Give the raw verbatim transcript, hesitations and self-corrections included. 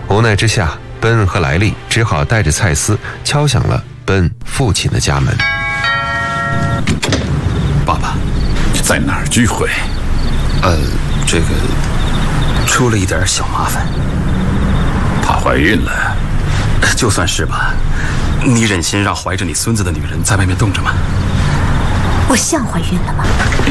无奈之下，奔和莱利只好带着蔡斯敲响了奔父亲的家门。 爸爸，在哪儿聚会？ 呃，这个出了一点小麻烦。 她怀孕了？ 就算是吧，你忍心让怀着你孙子的女人在外面冻着吗？ 我像怀孕了吗？